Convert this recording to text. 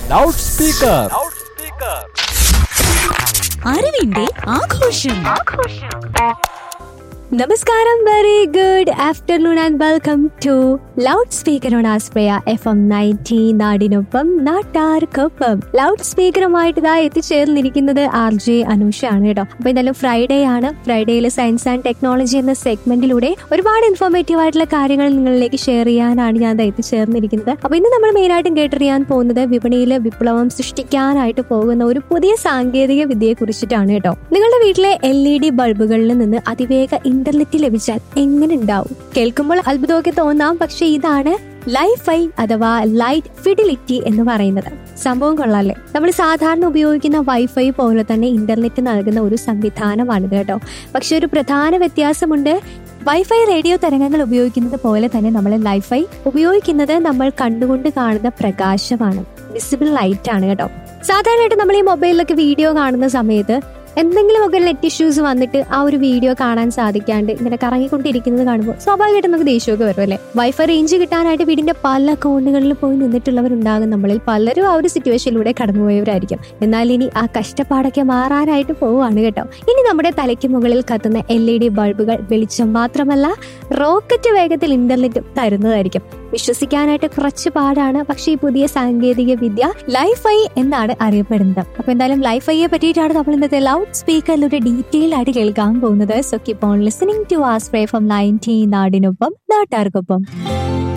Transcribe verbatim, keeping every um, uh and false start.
Loud speaker. അറിവിന്റെ ആഘോഷം. നമസ്കാരം, very good afternoon and welcome to loud speaker on ആസ്പ്രയ F M ninety. നാടിനൊപ്പം നാട്ടാർക്കൊപ്പം. ലൗഡ് സ്പീക്കറുമായിട്ട് ഇതാ എത്തിച്ചേർന്നിരിക്കുന്നത് ആർ ജെ അനൂഷയാണ് കേട്ടോ. അപ്പൊ എന്തായാലും ഫ്രൈഡേ ആണ്. ഫ്രൈഡേയിൽ സയൻസ് ആൻഡ് ടെക്നോളജി എന്ന സെഗ്മെന്റിലൂടെ ഒരുപാട് ഇൻഫോർമേറ്റീവ് ആയിട്ടുള്ള കാര്യങ്ങൾ നിങ്ങളിലേക്ക് ഷെയർ ചെയ്യാനാണ് ഞാൻ എത്തിച്ചേർന്നിരിക്കുന്നത്. അപ്പൊ ഇന്ന് നമ്മൾ മെയിനായിട്ടും കേട്ടറിയാൻ പോകുന്നത് വിപണിയിൽ വിപ്ലവം സൃഷ്ടിക്കാനായിട്ട് പോകുന്ന ഒരു പുതിയ സാങ്കേതിക വിദ്യയെ കുറിച്ചിട്ടാണ് കേട്ടോ. നിങ്ങളുടെ വീട്ടിലെ എൽ ഇ ഡി ബൾബുകളിൽ നിന്ന് അതിവേഗ ഇന്റർനെറ്റ് ലഭിച്ചാൽ എങ്ങനെ ഉണ്ടാവും? കേൾക്കുമ്പോൾ അത്ഭുതമൊക്കെ തോന്നാം, പക്ഷെ ഇതാണ് ലൈഫൈ അഥവാ ലൈറ്റ് ഫിഡിലിറ്റി എന്ന് പറയുന്നത്. സംഭവം കൊള്ളാല്ലേ. നമ്മൾ സാധാരണ ഉപയോഗിക്കുന്ന വൈഫൈ പോലെ തന്നെ ഇന്റർനെറ്റ് നൽകുന്ന ഒരു സംവിധാനമാണിത് കേട്ടോ. പക്ഷെ ഒരു പ്രധാന വ്യത്യാസമുണ്ട്. വൈഫൈ റേഡിയോ തരംഗങ്ങൾ ഉപയോഗിക്കുന്നത് പോലെ തന്നെ നമ്മൾ ലൈഫൈ ഉപയോഗിക്കുന്നത് നമ്മൾ കണ്ടുകൊണ്ട് കാണുന്ന പ്രകാശമാണ്, വിസിബിൾ ലൈറ്റ് ആണ് കേട്ടോ. സാധാരണയായിട്ട് നമ്മൾ ഈ മൊബൈലിലൊക്കെ വീഡിയോ കാണുന്ന സമയത്ത് എന്തെങ്കിലുമൊക്കെ നെറ്റ് ഇഷ്യൂസ് വന്നിട്ട് ആ ഒരു വീഡിയോ കാണാൻ സാധിക്കാണ്ട് ഇങ്ങനെ കറങ്ങിക്കൊണ്ടിരിക്കുന്നത് കാണുമ്പോൾ സ്വാഭാവികമായിട്ടും നമുക്ക് ദേഷ്യമൊക്കെ വരും അല്ലേ. വൈഫൈ റേഞ്ച് കിട്ടാനായിട്ട് വീടിന്റെ പല കോണുകളിൽ പോയി നിന്നിട്ടുള്ളവരുണ്ടാകും. നമ്മളിൽ പലരും ആ ഒരു സിറ്റുവേഷനിലൂടെ കടന്നുപോയവരായിരിക്കും. എന്നാൽ ഇനി ആ കഷ്ടപ്പാടൊക്കെ മാറാനായിട്ട് പോവുകയാണ് കേട്ടോ. ഇനി നമ്മുടെ തലയ്ക്ക് മുകളിൽ കത്തുന്ന എൽ ഇ ഡി ബൾബുകൾ വെളിച്ചം മാത്രമല്ല റോക്കറ്റ് വേഗത്തിൽ ഇന്റർനെറ്റും തരുന്നതായിരിക്കും. വിശ്വസിക്കാനായിട്ട് കുറച്ച് പാടാണ്, പക്ഷേ ഈ പുതിയ സാങ്കേതിക വിദ്യ ലൈഫൈ എന്നാണ് അറിയപ്പെടുന്നത്. അപ്പൊ എന്തായാലും ലൈഫൈയെ പറ്റിയിട്ടാണ് നമ്മൾ ഇന്നത്തെ ലൗഡ് സ്പീക്കറിലൂടെ ഡീറ്റെയിൽ ആയിട്ട് കേൾക്കാൻ പോകുന്നത്. So keep on listening to ആസ്പ്രയ from ninety. നാടിനൊപ്പം നാട്ടാർക്കൊപ്പം.